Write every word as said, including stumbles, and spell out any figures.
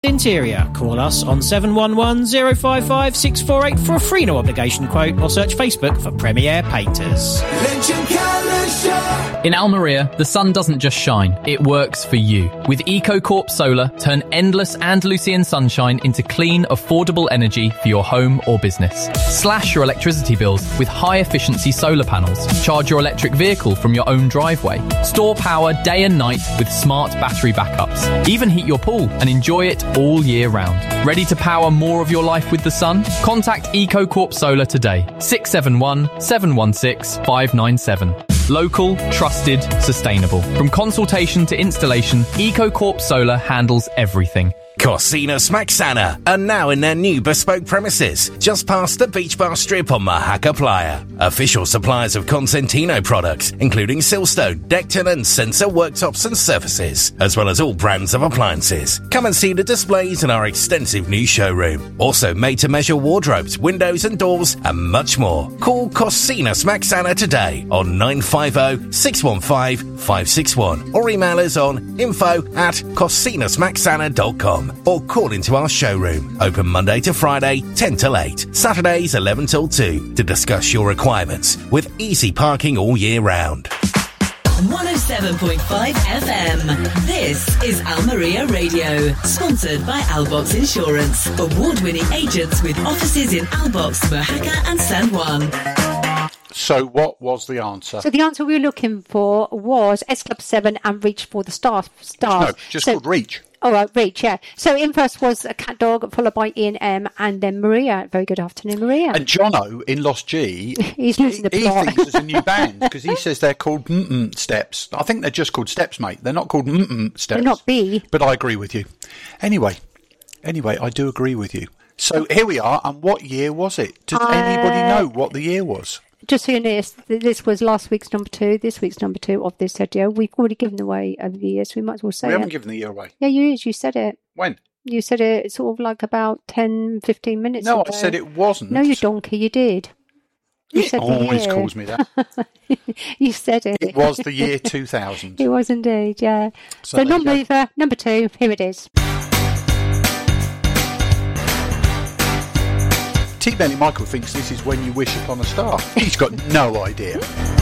Interior. Call us on seven one one, zero five five, six four eight for a free no obligation quote, or search Facebook for Premier Painters. In Almeria, the sun doesn't just shine, it works for you. With EcoCorp Solar, turn endless Andalusian sunshine into clean, affordable energy for your home or business. Slash your electricity bills with high-efficiency solar panels. Charge your electric vehicle from your own driveway. Store power day and night with smart battery backups. Even heat your pool and enjoy it all year round. Ready to power more of your life with the sun? Contact EcoCorp Solar today. six seven one, seven one six, five nine seven. Local, trusted, sustainable. From consultation to installation, EcoCorp Solar handles everything. Cocinas Maxana are now in their new bespoke premises, just past the Beach Bar Strip on Mahaca Playa. Official suppliers of Consentino products, including Silstone, Decton and Sensor worktops and surfaces, as well as all brands of appliances. Come and see the displays in our extensive new showroom. Also made-to-measure wardrobes, windows and doors, and much more. Call Cocinas Maxana today on nine five zero, six one five, five six one or email us on info at cocinas maxana dot com. Or call into our showroom. Open Monday to Friday, ten till eight. Saturdays, eleven till two. To discuss your requirements with easy parking all year round. one oh seven point five F M. This is Almeria Radio. Sponsored by Albox Insurance. Award-winning agents with offices in Albox, Mojaca and San Juan. So what was the answer? So the answer we were looking for was S Club seven and Reach for the Stars. stars. No, just so, called Reach. Oh, right, Reach, yeah. So in first was a Cat Dog, followed by Ian M, and then Maria. Very good afternoon, Maria. And Jono in Lost G, he's losing the he, plot. he thinks it's a new band because he says they're called Mm-mm Steps. I think they're just called Steps, mate. They're not called Mm-mm Steps. They're not B. But I agree with you. Anyway, anyway, I do agree with you. So here we are, and what year was it? Does uh, anybody know what the year was? Just so you know, this was last week's number two, this week's number two of this video. We've already given away over the years, so we might as well say it. We haven't it. given the year away. Yeah, you you said it. When? You said it sort of like about ten, fifteen minutes no, ago. No, I said it wasn't. No, you donkey, you did. You said always the year. calls me that. You said it. It was the year two thousand. It was indeed, yeah. So, so non-mover, number two, here it is. T. Benny Michael thinks this is When You Wish Upon a Star. He's got no idea.